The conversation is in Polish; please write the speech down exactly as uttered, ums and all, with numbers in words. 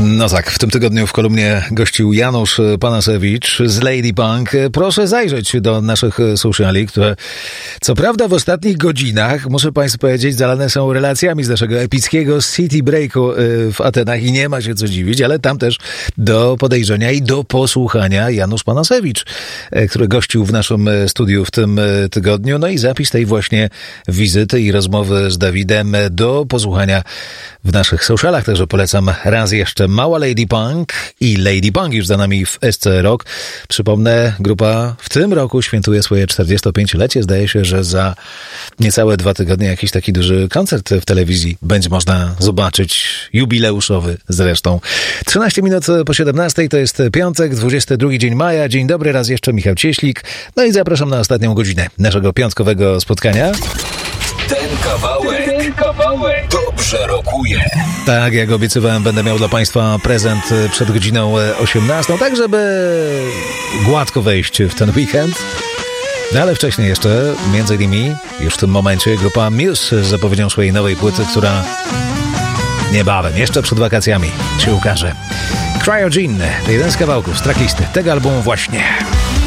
No tak, w tym tygodniu w kolumnie gościł Janusz Panasewicz z Lady Punk. Proszę zajrzeć do naszych sociali, które co prawda w ostatnich godzinach, muszę Państwu powiedzieć, zalane są relacjami z naszego epickiego city breaku w Atenach i nie ma się co dziwić, ale tam też do podejrzenia i do posłuchania Janusz Panasewicz, który gościł w naszym studiu w tym tygodniu. No i zapis tej właśnie wizyty i rozmowy z Dawidem do posłuchania w naszych socialach. Także polecam raz jeszcze. Mała Lady Punk i Lady Punk już za nami w S C Rock. Przypomnę, grupa w tym roku świętuje swoje czterdziestopięciolecie. Zdaje się, że za niecałe dwa tygodnie jakiś taki duży koncert w telewizji będzie można zobaczyć. Jubileuszowy zresztą. trzynaście minut po siedemnastej, to jest piątek, dwudziesty drugi dzień maja. Dzień dobry, raz jeszcze Michał Cieślik. No i zapraszam na ostatnią godzinę naszego piątkowego spotkania. Ten kawałek, ten kawałek dobrze rokuje. Tak, jak obiecywałem, będę miał dla Państwa prezent przed godziną osiemnastą, tak żeby gładko wejść w ten weekend. No ale wcześniej jeszcze, między innymi, już w tym momencie grupa Muse z zapowiedzią swojej nowej płyty, która niebawem, jeszcze przed wakacjami się ukaże. Cryogen to jeden z kawałków z tracklisty tego albumu właśnie.